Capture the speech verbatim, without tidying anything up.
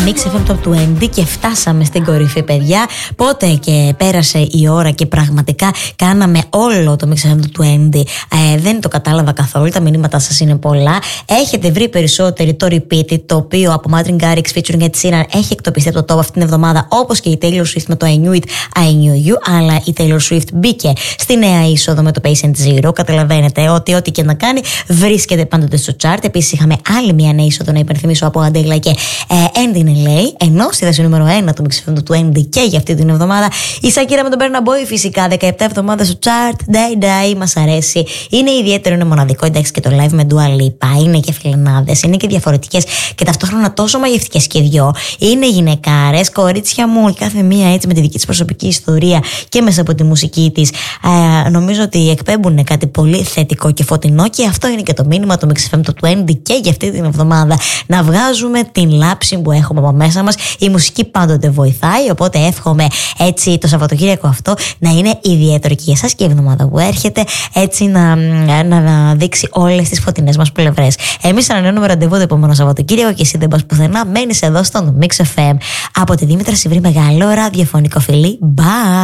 Mix εφ εμ Top είκοσι και φτάσαμε στην κορυφή, παιδιά. Πότε και πέρασε η ώρα και πραγματικά κάναμε όλο το Mix εφ εμ Top είκοσι. Ε, δεν το κατάλαβα καθόλου, τα μηνύματά σας είναι πολλά. Έχετε βρει περισσότεροι το Repeat, το οποίο από Martin Garrix featuring Ed Sheeran έχει εκτοπιστεί από το top αυτήν την εβδομάδα, όπως και η Taylor Swift με το I Knew It, I Knew You. Αλλά η Taylor Swift μπήκε στη νέα είσοδο με το Patient Zero. Καταλαβαίνετε ότι ό,τι και να κάνει βρίσκεται πάντοτε στο chart. Επίσης, είχαμε άλλη μια νέα είσοδο να υπενθυμίσω από Adele και ε, End in ελ έι. Ενώ στη θέση νούμερο ένα του Mix εφ εμ Top είκοσι και για αυτή την εβδομάδα η Shakira με τον Burna Boy, φυσικά δεκαεπτά εβδομάδες στο chart. Die Die, μας αρέσει. Είναι ιδιαίτερο, είναι μοναδικό. Εντάξει, και το live με Dua Lipa. Είναι και φιλενάδες, είναι και διαφορετικές και ταυτόχρονα τόσο μαγευτικές και δυο. Είναι γυναικάρες, κορίτσια μου, κάθε μία έτσι με τη δική της προσωπική ιστορία και μέσα από τη μουσική της. Ε, νομίζω ότι εκπέμπουν κάτι πολύ θετικό και φωτεινό και αυτό είναι και το μήνυμα του Mix εφ εμ Top είκοσι και για αυτή την εβδομάδα. Να βγάζουμε την λάψη που έχουμε από μέσα μας. Η μουσική πάντοτε βοηθάει, οπότε εύχομαι έτσι το Σαββατοκύριακο αυτό να είναι ιδιαίτερο και για εσάς και η εβδομάδα που έρχεται, έτσι να, να, να δείξει όλες τις φωτεινές μας πλευρές. Εμείς ανανεώνουμε ραντεβού το επόμενο Σαββατοκύριακο και εσύ δεν πας πουθενά, μένεις εδώ στον Mix εφ εμ. Από τη Δήμητρα Σιβρή, μεγάλο ραδιοφωνικό φιλί. Bye!